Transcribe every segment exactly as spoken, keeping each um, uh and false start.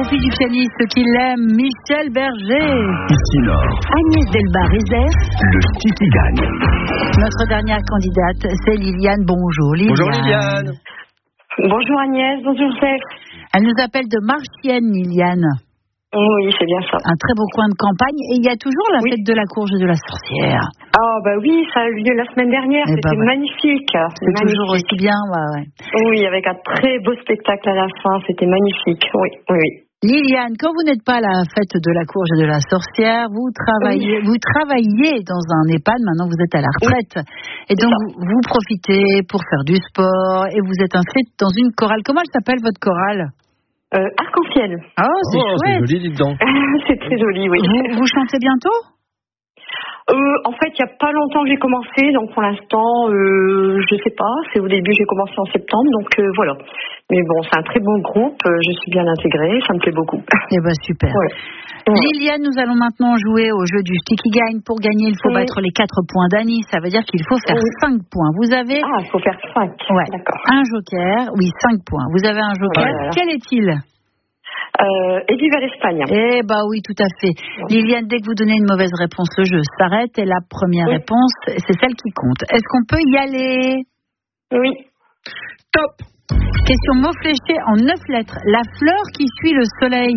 copie du pianiste qu'il aime, Michel Berger. Ici Nord. Agnès Delbar-Rézère. Le Sticky gagne. Notre dernière candidate, c'est Liliane. Bonjour Liliane. Bonjour Liliane. Bonjour Agnès, bonjour Joseph. Elle nous appelle de Marchienne, Liliane. Oui, c'est bien ça. Un très beau coin de campagne. Et il y a toujours la oui. fête de la courge et de la sorcière. Ah bah oui, ça a eu lieu la semaine dernière, et c'était bah, ouais. magnifique. C'est magnifique. Toujours aussi bien, ouais, ouais. Oui, avec un très beau spectacle à la fin, c'était magnifique. Oui, oui, oui. Liliane, quand vous n'êtes pas à la fête de la courge et de la sorcière, vous travaillez, oui. vous travaillez dans un EHPAD, maintenant vous êtes à la retraite. Oui. Et donc vous, vous profitez pour faire du sport et vous êtes inscrite dans une chorale. Comment elle s'appelle votre chorale ? Euh, Arc-en-ciel. Oh, c'est oh, chouette. C'est joli, dis donc. C'est très joli, oui. Vous, vous chantez bientôt ? Euh, en fait, il n'y a pas longtemps que j'ai commencé, donc pour l'instant, euh, je sais pas. C'est au début, j'ai commencé en septembre, donc euh, voilà. Mais bon, c'est un très bon groupe, euh, je suis bien intégrée, ça me plaît beaucoup. Eh ben super. Ouais. Ouais. Liliane, nous allons maintenant jouer au jeu du Sticky Gagne. Pour gagner, il faut oui. battre les quatre points d'Annie. Ça veut dire qu'il faut faire oui. cinq points. Vous avez ah, il faut faire cinq. Ouais. D'accord. Un joker, oui, cinq points. Vous avez un joker. Voilà. Quel est-il ? Euh, et vive à l'Espagne. Eh bah oui, tout à fait. Liliane, dès que vous donnez une mauvaise réponse, le jeu s'arrête et la première oui. réponse, c'est celle qui compte. Est-ce qu'on peut y aller ? Oui. Top. Question mot fléché en neuf lettres. La fleur qui suit le soleil.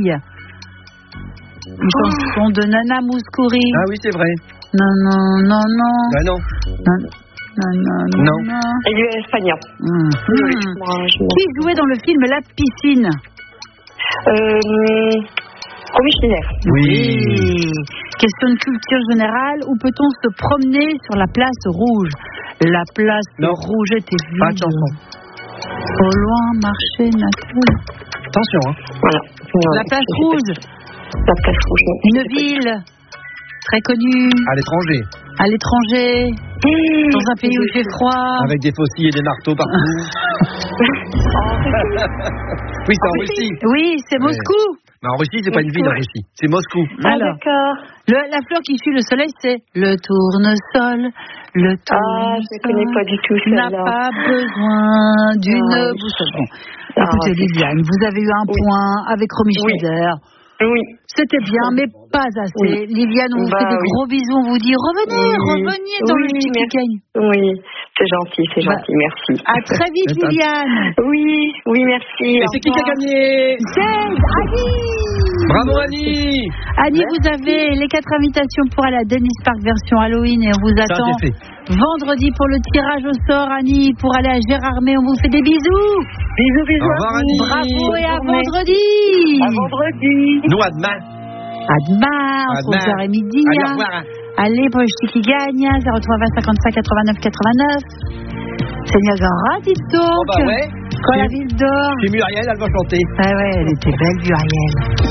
Une oh. chanson de Nana Mouskouri. Ah oui, c'est vrai. Non, non, non, non. Bah non. Non. Non, non, non. non. non. Et vive à l'Espagne. Mmh. Mmh. Moi, je... Qui jouait dans le film La piscine ? Euh, Romy Schneider. Oui. Question de culture générale. Où peut-on se promener sur la place rouge ? La place non. rouge était vide. Pas de chanson. Au loin, marcher, nature. Attention, hein. Voilà. La place rouge. La place rouge. Une ville très connue. À l'étranger. À l'étranger. Mmh. Dans un pays où il fait froid. Avec des faucilles et des marteaux partout. Oui, c'est en Russie. Oui, c'est Moscou. Mais en Russie, c'est pas une ville en Russie. C'est Moscou. Ah, alors, d'accord. Le, la fleur qui suit le soleil, c'est le tournesol. Le tournesol. Ah, je ne connais pas du tout celle-là. N'a pas besoin d'une ah, boussole. Bon. Ah, écoutez, Liliane, vous avez eu un oui. point avec Romy Schneider. Oui. Oui. C'était bien, mais pas assez. Oui. Liliane, on vous bah, fait des oui. gros bisous. On vous dit revenez, oui. revenez dans oui, le Sticky Gagne. Oui, c'est gentil, c'est bah, gentil, merci. À très vite, Liliane. Oui, oui, merci. Et c'est qui qui a gagné ? C'est Annie. Bravo Annie. Annie, ouais. vous avez les quatre invitations pour aller à Dennis Park version Halloween et on vous attend vendredi pour le tirage au sort, Annie, pour aller à Gérardmer. On vous fait des bisous. Bisous, bisous. Au revoir, Annie. Bravo et à vendredi. À vendredi. Nous, à demain. À demain, entre onze heures et midi. Allez, au revoir. Allez, pour le Sticky Gagne, zéro trois vingt cinquante-cinq quatre-vingt-neuf quatre-vingt-neuf. C'est Niagara, dites donc. Oh bah ouais. Quand la ville dort. C'est Muriel, elle va chanter. Ah ouais, elle était belle, Muriel.